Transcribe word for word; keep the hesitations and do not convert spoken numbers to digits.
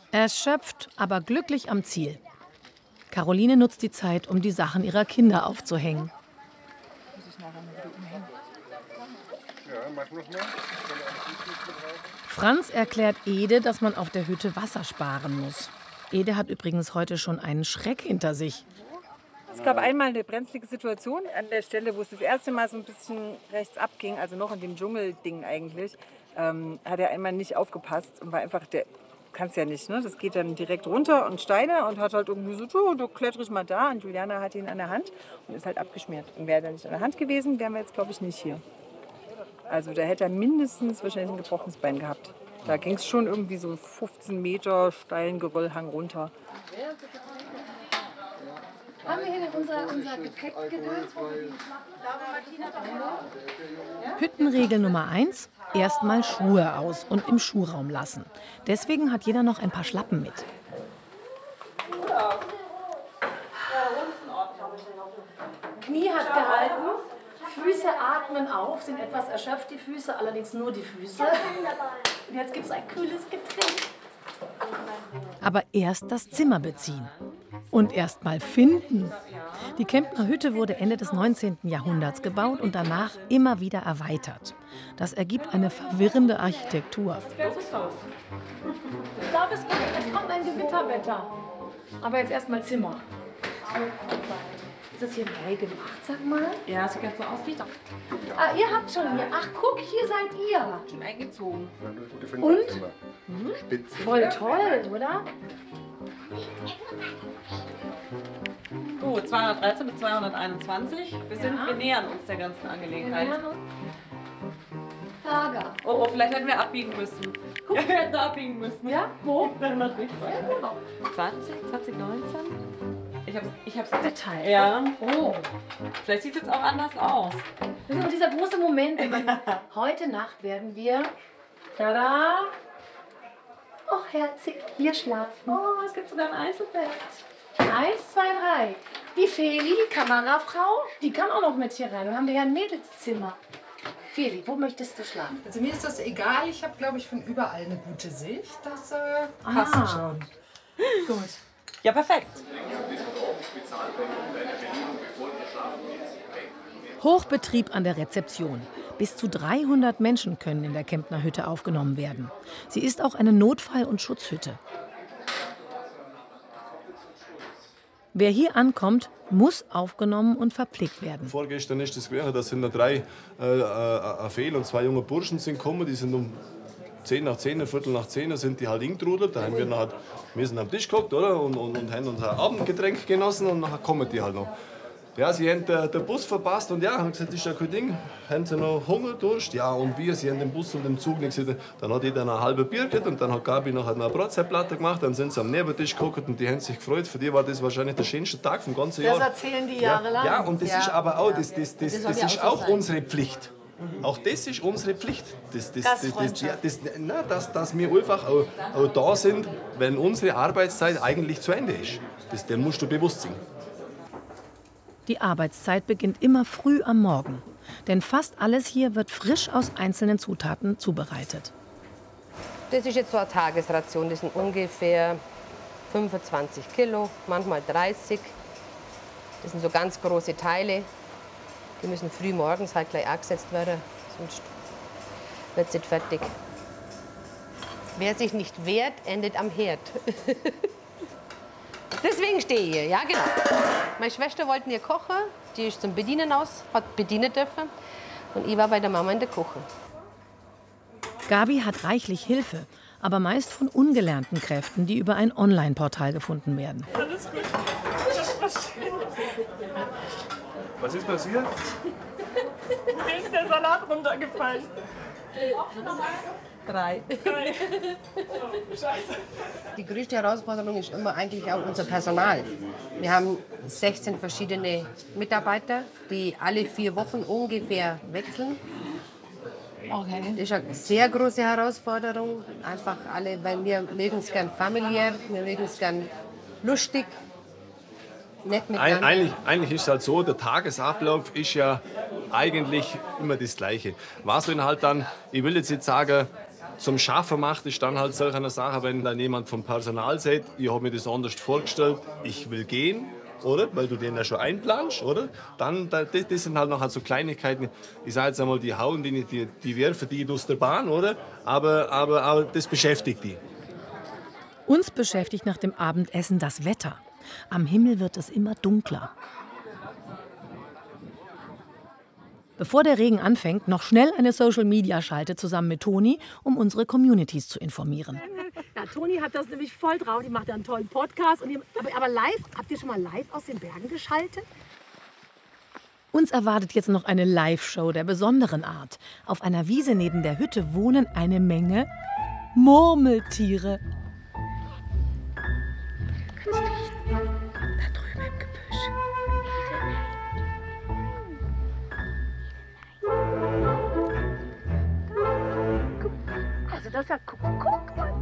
Erschöpft, aber glücklich am Ziel. Caroline nutzt die Zeit, um die Sachen ihrer Kinder aufzuhängen. Franz erklärt Ede, dass man auf der Hütte Wasser sparen muss. Ede hat übrigens heute schon einen Schreck hinter sich. Es gab einmal eine brenzlige Situation an der Stelle, wo es das erste Mal so ein bisschen rechts abging, also noch in dem Dschungelding eigentlich, ähm, hat er einmal nicht aufgepasst und war einfach, der kannst ja nicht, ne? Das geht dann direkt runter und Steine und hat halt irgendwie so, du, du kletterst mal da und Juliana hat ihn an der Hand und ist halt abgeschmiert. Und wäre er nicht an der Hand gewesen, wären wir jetzt glaube ich nicht hier. Also da hätte er mindestens wahrscheinlich ein gebrochenes Bein gehabt. Da ging es schon irgendwie so fünfzehn Meter steilen Geröllhang runter. Haben wir hier unser, unser Gepäckgedöns? Hüttenregel Nummer eins: erstmal Schuhe aus und im Schuhraum lassen. Deswegen hat jeder noch ein paar Schlappen mit. Knie hat gehalten, Füße atmen auf, sind etwas erschöpft, die Füße, allerdings nur die Füße. Und jetzt gibt es ein kühles Getränk. Aber erst das Zimmer beziehen. Und erst mal finden. Die Kemptner Hütte wurde Ende des neunzehnten Jahrhunderts gebaut und danach immer wieder erweitert. Das ergibt eine verwirrende Architektur. Ich glaube, es kommt, es kommt ein Gewitterwetter. Aber jetzt erst mal Zimmer. Ist das hier neu gemacht, sag mal? Ja, sieht ganz so aus wie da. Ah, ihr habt schon hier. Ach, guck, hier seid ihr. Schon eingezogen. Und? Spitze. Voll toll, oder? Gut, zweihundertdreizehn bis zweihunderteinundzwanzig. Wir, sind, Ja. wir nähern uns der ganzen Angelegenheit. Lager. Oh, oh, vielleicht hätten wir abbiegen müssen. Guck, wir hätten abbiegen müssen. Ja? Wo? zwanzig, zwanzig neunzehn? Ich hab's, ich hab's Detail. Ja. Oh. Vielleicht sieht es jetzt auch anders aus. Das ist noch dieser große Moment. Wenn man, heute Nacht werden wir. Tada! Oh, herzig, hier schlafen. Oh, es gibt sogar ein Einzelbett. Eins, zwei, drei. Die Feli, die Kamerafrau, die kann auch noch mit hier rein. Wir haben hier ein Mädelszimmer. Feli, wo möchtest du schlafen? Also mir ist das egal. Ich habe, glaube ich, von überall eine gute Sicht. Das äh, Ah. passt schon. Gut. Ja, perfekt. Hochbetrieb an der Rezeption. Bis zu dreihundert Menschen können in der Kemptner Hütte aufgenommen werden. Sie ist auch eine Notfall- und Schutzhütte. Wer hier ankommt, muss aufgenommen und verpflegt werden. Vorgestern ist das gewesen, da sind da drei äh, äh, Fehl und zwei junge Burschen sind gekommen, die sind um zehn nach zehn, Viertel nach zehn sind die halt hingetrudelt. Da haben wir, halt, wir sind am Tisch geguckt, oder? Und, und, und haben unser Abendgetränk genossen und nachher kommen die halt noch. Ja, sie haben den, den Bus verpasst und ja, haben gesagt, das ist ja kein Ding. Haben sie noch Hunger, Durst? Ja, und wir, sie haben den Bus und den Zug nicht gesehen. Dann hat jeder eine halbe Bier gehabt und dann hat Gabi noch eine Brotzeitplatte gemacht. Dann sind sie am Nebentisch geguckt und die haben sich gefreut. Für die war das wahrscheinlich der schönste Tag vom ganzen Jahr. Das erzählen die jahrelang. Ja, ja, und das Ja. ist aber auch, das, das, das, Das das soll ja ist auch so auch sein. unsere Pflicht. Auch das ist unsere Pflicht. Das, das, das, das, Gastfreundschaft. ja, das, na, dass, dass wir einfach auch, auch da sind, wenn unsere Arbeitszeit eigentlich zu Ende ist. Das, dem musst du bewusst sein. Die Arbeitszeit beginnt immer früh am Morgen. Denn fast alles hier wird frisch aus einzelnen Zutaten zubereitet. Das ist jetzt so eine Tagesration. Das sind ungefähr fünfundzwanzig Kilo, manchmal dreißig. Das sind so ganz große Teile. Die müssen früh morgens halt gleich angesetzt werden, sonst wird es nicht fertig. Wer sich nicht wehrt, endet am Herd. Deswegen stehe ich hier, ja genau. Meine Schwester wollte hier kochen, die ist zum Bedienen aus, hat bedienen dürfen. Und ich war bei der Mama in der Küche. Gabi hat reichlich Hilfe, aber meist von ungelernten Kräften, die über ein Online-Portal gefunden werden. Alles gut. Was ist passiert? Mir ist der Salat runtergefallen. Drei. Die größte Herausforderung ist immer eigentlich auch unser Personal. Wir haben sechzehn verschiedene Mitarbeiter, die alle vier Wochen ungefähr wechseln. Okay. Das ist eine sehr große Herausforderung. Einfach alle, weil wir mögen es gern familiär, wir mögen es gern lustig, nett miteinander. Ein, eigentlich, eigentlich ist es halt so, der Tagesablauf ist ja eigentlich immer das Gleiche. Was wenn halt dann, ich will jetzt nicht sagen, zum Schaffen macht, ist dann halt solche Sachen, wenn dann jemand vom Personal sagt, ich habe mir das anders vorgestellt, ich will gehen, oder? Weil du den ja schon einplanst, oder? Dann, das, das sind halt noch halt so Kleinigkeiten, ich sage jetzt einmal, die hauen, die, die, die werfen die aus der Bahn, oder? Aber, aber, aber das beschäftigt die. Uns beschäftigt nach dem Abendessen das Wetter. Am Himmel wird es immer dunkler. Bevor der Regen anfängt, noch schnell eine Social-Media-Schalte zusammen mit Toni, um unsere Communities zu informieren. Ja, Toni hat das nämlich voll drauf. Die macht ja einen tollen Podcast. Und ihr, aber, aber live, habt ihr schon mal live aus den Bergen geschaltet? Uns erwartet jetzt noch eine Live-Show der besonderen Art. Auf einer Wiese neben der Hütte wohnen eine Menge Murmeltiere. Kannst du nicht? Da drüben im Gebüsch. Also das ist ja, guck, guck mal.